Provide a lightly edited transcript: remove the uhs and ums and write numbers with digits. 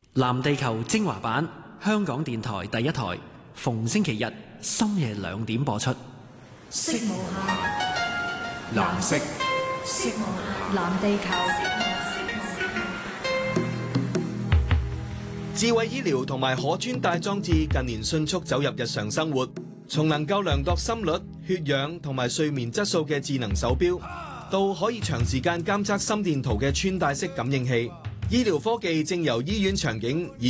藍地球精華版，香港電台第一台，逢星期日深夜2點播出。 色無限， 藍色， 色無限，藍地球。 智慧醫療同埋可穿戴裝置近年迅速走入日常生活，從能夠量度心率、血氧同埋睡眠質素嘅智能手錶，到可以長時間監測心電圖嘅穿戴式感應器，醫療科技正由醫院場景